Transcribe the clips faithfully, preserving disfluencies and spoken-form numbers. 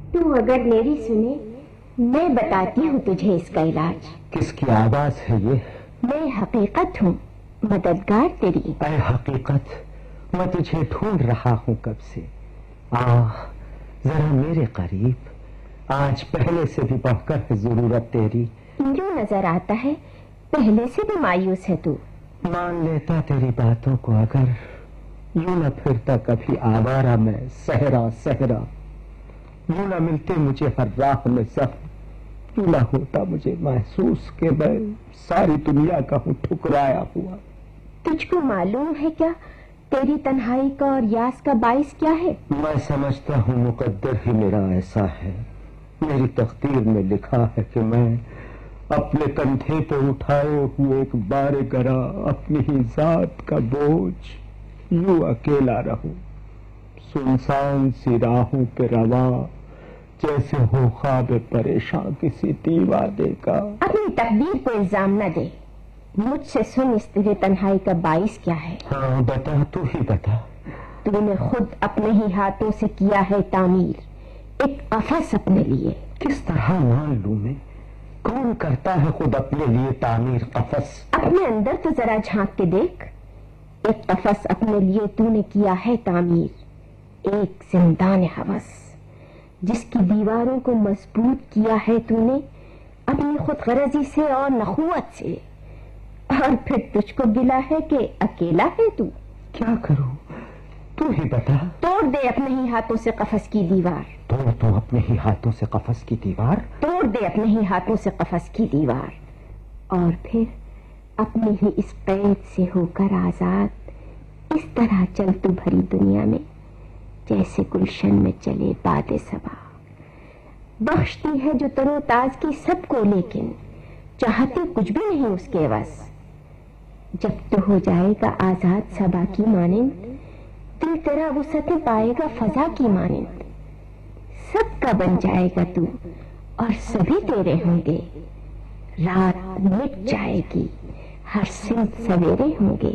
तू अगर मेरी सुने, मैं बताती हूँ तुझे इसका इलाज। किसकी आवाज है ये? मैं हकीकत हूँ, मददगार तेरी। ऐ हकीकत, मैं तुझे ढूंढ रहा हूँ कब से। आ जरा मेरे करीब, आज पहले से भी बढ़कर है जरूरत तेरी। यूं नजर आता है पहले से भी मायूस है तू। मान लेता तेरी बातों को अगर, यूं न फिरता कभी आवारा मैं सहरा सहरा, यूं न मिलते मुझे हर राह में सब, यूं न होता मुझे महसूस कि मैं सारी दुनिया का हूं ठुकराया हुआ। तुझको मालूम है क्या तेरी तन्हाई का और यास का बाइस क्या है? मैं समझता हूँ मुकद्दर ही मेरा ऐसा है। मेरी तकदीर में लिखा है कि मैं अपने कंधे पे उठाए हुए एक बारे गरा अपनी ही जात का बोझ यूं अकेला रहूं, सुनसान सी राहों पे रवा, जैसे हो ख्वाब परेशान किसी दीवाने का। अपनी तकदीर को इल्जाम न दे, मुझसे सुन इस तेरे तन्हाई का बाइस क्या है। हाँ बता, तू ही बता। तूने खुद अपने ही हाथों से किया है तामीर एक कफस अपने लिए। किस तरह मान लूं मैं? कौन करता है खुद अपने लिए तामीर कफस? अपने अंदर तो जरा झांक के देख, एक कफस अपने लिए तूने किया है तामीर, एक जिंदान हवस जिसकी दीवारों को मजबूत किया है तूने अपनी खुद गरजी से और नखुवत से, और फिर तुझको गिला है कि अकेला है तू। क्या करूं, तू ही बता। तोड़ दे अपने ही हाथों से कफस की दीवार। तोड़ तो अपने ही हाथों से कफस की दीवार। तोड़ दे अपने ही हाथों से कफस की दीवार, और फिर अपने ही इस कैद से होकर आजाद इस तरह चल तू भरी दुनिया में जैसे गुलशन में चले बादे सबा। बख्शती है जो तरोताजगी सबको, लेकिन चाहती कुछ भी नहीं उसके बस। जब तो हो जाएगा आजाद सबा की मानिंद, दिल तेरा वुसअत पाएगा फजा की मानिंद। सबका बन जाएगा तू और सभी तेरे होंगे, रात मिट जाएगी हर सिंध सवेरे होंगे।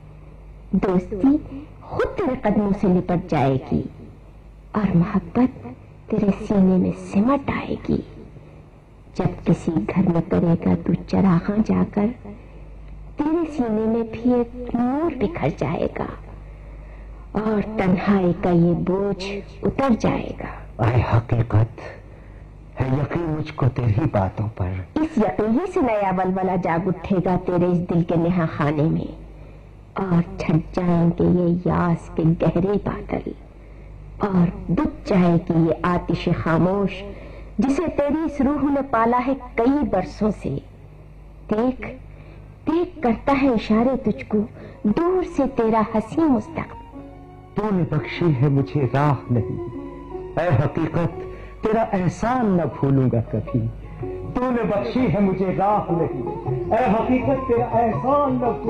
दोस्ती खुद तेरे कदमों से लिपट जाएगी और मोहब्बत तेरे सीने में सिमट आएगी। जब किसी घर में करेगा तू चरागां जाकर, तेरे सीने में भी एक नूर बिखर जाएगा और तन्हाई का ये बोझ उतर जाएगा। ऐ हकीकत, है यकीन मुझको तेरी बातों पर। इस यकीन से नया बलबला जाग उठेगा तेरे इस दिल के नेहा खाने में, और छट जाएंगे ये यास के गहरे बादल, और बुझ जाएगी ये आतिश खामोश जिसे तेरी इस रूह ने पाला है कई बरसों से। देख देख करता है इशारे तुझको दूर से तेरा हसी मुस्तकबिल। तूने बख्शी है मुझे राह नहीं, ऐ हकीकत तेरा एहसान न भूलूंगा कभी। तूने बख्शी है मुझे राह नहीं, ऐ हकीकत तेरा एहसान न